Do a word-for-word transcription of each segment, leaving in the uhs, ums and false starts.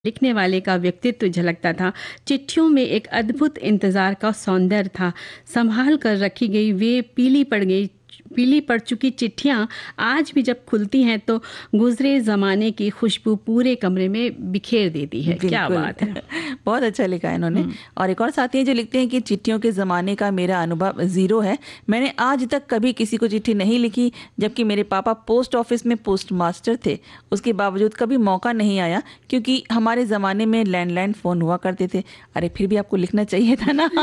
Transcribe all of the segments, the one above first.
लिखने वाले का व्यक्तित्व झलकता था। चिट्ठियों में एक अद्भुत इंतज़ार का सौंदर्य था। संभाल कर रखी गई वे पीली पड़ गई पीली पड़ चुकी चिट्ठियाँ आज भी जब खुलती हैं तो गुजरे ज़माने की खुशबू पूरे कमरे में बिखेर देती है। क्या बात है। बहुत अच्छा लिखा है इन्होंने। और एक और साथी हैं जो लिखते हैं कि चिट्ठियों के ज़माने का मेरा अनुभव ज़ीरो है। मैंने आज तक कभी किसी को चिट्ठी नहीं लिखी, जबकि मेरे पापा पोस्ट ऑफिस में पोस्ट मास्टर थे। उसके बावजूद कभी मौका नहीं आया क्योंकि हमारे ज़माने में लैंडलाइन फ़ोन हुआ करते थे। अरे फिर भी आपको लिखना चाहिए था ना।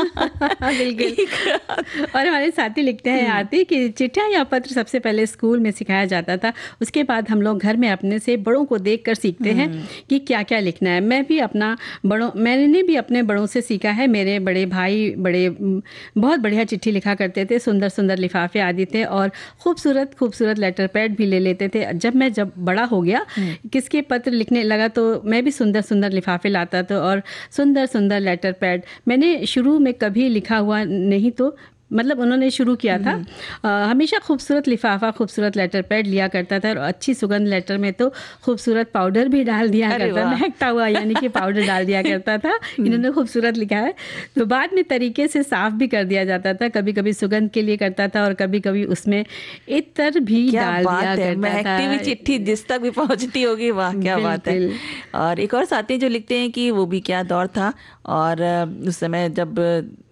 बिल्कुल। और हमारे साथी लिखते हैं आरती कि चिट्ठियाँ या पत्र सबसे पहले स्कूल में सिखाया जाता था। उसके बाद हम लोग घर में अपने से बड़ों को देखकर सीखते हैं कि क्या क्या लिखना है। मैं भी अपना बड़ों मैंने भी अपने बड़ों से सीखा है। मेरे बड़े भाई बड़े बहुत बढ़िया चिट्ठी लिखा करते थे, सुंदर सुंदर लिफाफे आदि थे और खूबसूरत खूबसूरत लेटर पैड भी ले लेते थे। जब मैं जब बड़ा हो गया किसके पत्र लिखने लगा तो मैं भी सुंदर सुंदर लिफाफे लाता था और सुंदर सुंदर लेटर पैड। मैंने शुरू में कभी लिखा हुआ नहीं, तो मतलब उन्होंने शुरू किया था। आ, हमेशा खूबसूरत लिफाफा खूबसूरत लेटर पैड लिया करता था और अच्छी सुगंध लेटर में तो खूबसूरत पाउडर भी डाल दिया करता, महकता हुआ यानी कि पाउडर डाल दिया करता था। इन्होंने खूबसूरत लिखा है। तो बाद में तरीके से साफ भी कर दिया जाता था। कभी कभी सुगंध के लिए करता था और कभी कभी उसमें इत्र भी डाल दिया करता था। भी चिट्ठी जिस तक भी पहुंचती होगी, वाह क्या बात है। और एक और साथी जो लिखते हैं कि वो भी क्या दौर था। और उस समय जब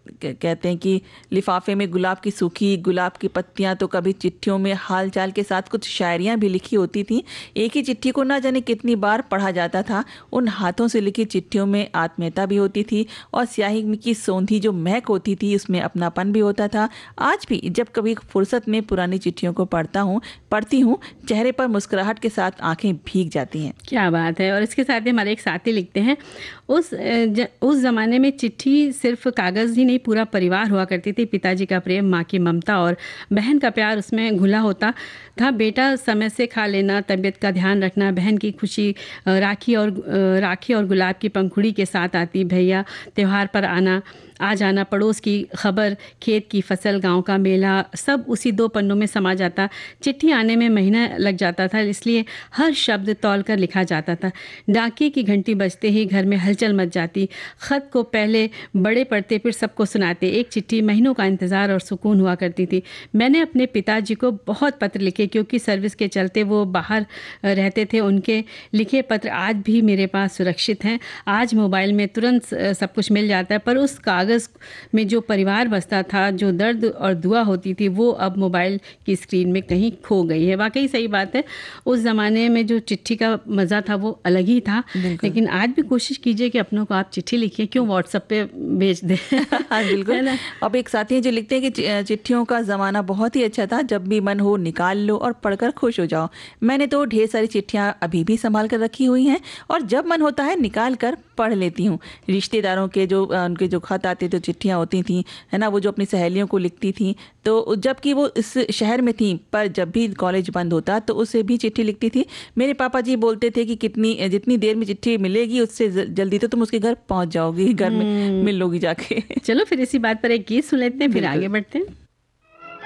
कहते हैं कि लिफाफे में गुलाब की सूखी गुलाब की पत्तियां, तो कभी चिट्ठियों में हालचाल के साथ कुछ शायरियां भी लिखी होती थीं। एक ही चिट्ठी को ना जाने कितनी बार पढ़ा जाता था। उन हाथों से लिखी चिट्ठियों में आत्मीयता भी होती थी और स्याही की सौंधी जो महक होती थी उसमें अपनापन भी होता था। आज भी जब कभी फुर्सत में पुरानी चिट्ठियों को पढ़ता हूँ पढ़ती हूँ चेहरे पर मुस्कुराहट के साथ आंखें भीग जाती हैं। क्या बात है। और इसके साथ ही हमारे एक साथी लिखते हैं उस ज, उस ज़माने में चिट्ठी सिर्फ कागज़ ही नहीं, पूरा परिवार हुआ करती थी। पिताजी का प्रेम, माँ की ममता और बहन का प्यार उसमें घुला होता था। बेटा समय से खा लेना, तबीयत का ध्यान रखना, बहन की खुशी, राखी और राखी और गुलाब की पंखुड़ी के साथ आती, भैया त्यौहार पर आना आ जाना, पड़ोस की खबर, खेत की फसल, गांव का मेला, सब उसी दो पन्नों में समा जाता। चिट्ठी आने में महीना लग जाता था, इसलिए हर शब्द तौल कर लिखा जाता था। डाकिये की घंटी बजते ही घर में हलचल मच जाती। खत को पहले बड़े पढ़ते फिर सबको सुनाते। एक चिट्ठी महीनों का इंतज़ार और सुकून हुआ करती थी। मैंने अपने पिताजी को बहुत पत्र लिखे क्योंकि सर्विस के चलते वो बाहर रहते थे। उनके लिखे पत्र आज भी मेरे पास सुरक्षित हैं। आज मोबाइल में तुरंत सब कुछ मिल जाता है, पर उस कागज़ में जो परिवार बसता था, जो दर्द और दुआ होती थी, वो अब मोबाइल की स्क्रीन में कहीं खो गई है। वाकई सही बात है। उस ज़माने में जो चिट्ठी का मज़ा था वो अलग ही था। लेकिन आज भी कोशिश कीजिए कि अपनों को आप चिट्ठी लिखिए, क्यों व्हाट्सएप पे भेज दें। हाँ बिल्कुल। अब एक साथी हैं जो लिखते हैं कि चिट्ठियों का ज़माना बहुत ही अच्छा था। जब भी मन हो निकाल लो और पढ़कर खुश हो जाओ। मैंने तो ढेर सारी चिट्ठियाँ अभी भी संभाल कर रखी हुई हैं और जब मन होता है निकाल कर पढ़ लेती हूँ। रिश्तेदारों के जो उनके जो खत आते तो चिट्ठियाँ होती थी, है ना, वो जो अपनी सहेलियों को लिखती थी, तो जबकि वो इस शहर में थी, पर जब भी कॉलेज बंद होता तो उसे भी चिट्ठी लिखती थी। मेरे पापा जी बोलते थे कि कितनी जितनी देर में चिट्ठी मिलेगी उससे जल्दी तो तुम उसके घर पहुंच जाओगी, घर में मिल लोगी जाके। चलो फिर इसी बात पर एक गीत सुन लेते हैं, फिर आगे बढ़ते हैं।